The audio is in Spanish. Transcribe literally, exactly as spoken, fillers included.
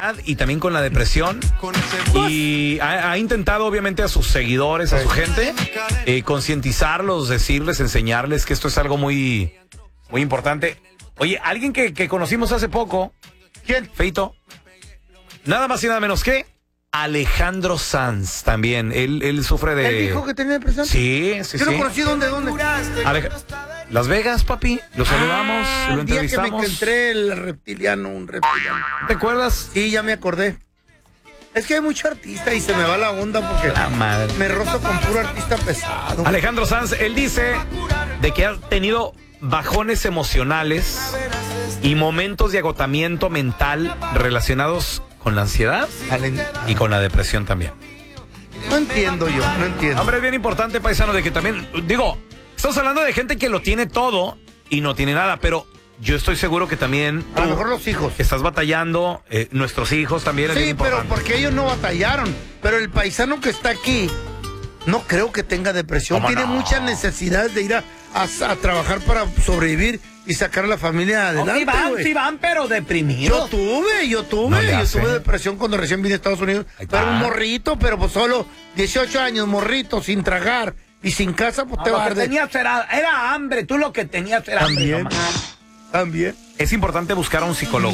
ansiedad y también con la depresión. Y ha, ha intentado, obviamente, a sus seguidores, a su gente, eh, concientizarlos, decirles, enseñarles que esto es algo muy, muy importante. Oye, alguien que, que conocimos hace poco. ¿Quién? Feito. Nada más y nada menos que Alejandro Sanz también. Él, él sufre de... ¿Él dijo que tenía depresión? Sí, sí, Yo sí. lo conocí, ¿dónde, dónde? Alej... Las Vegas, papi. Lo saludamos, ah, lo el día que me entrevistamos. encontré el reptiliano, un reptiliano. ¿Te acuerdas? Sí, ya me acordé. Es que hay mucho artista y se me va la onda porque La madre. me rozo con puro artista pesado. Alejandro Sanz, él dice de que ha tenido bajones emocionales y momentos de agotamiento mental relacionados con la ansiedad y con la depresión también. No entiendo yo, no entiendo. Hombre, es bien importante, paisano, de que también, digo, estamos hablando de gente que lo tiene todo y no tiene nada, pero yo estoy seguro que también... A lo mejor los hijos. Estás batallando, eh, nuestros hijos también. Es Sí, bien pero importante. porque ellos no batallaron. Pero el paisano que está aquí, no creo que tenga depresión. ¿Cómo Tiene no? muchas necesidades de ir a, a, a trabajar para sobrevivir y sacar a la familia adelante. Sí van, güey. sí van, pero deprimidos. Yo tuve, yo tuve, No le yo hace. tuve depresión cuando recién vine a Estados Unidos. Ahí está. Pero un morrito, pero pues solo dieciocho años, morrito, sin tragar y sin casa, pues No, te lo va a que arder. tenías era, era hambre, tú lo que tenías era hambre. También, nomás. también. Es importante buscar a un psicólogo.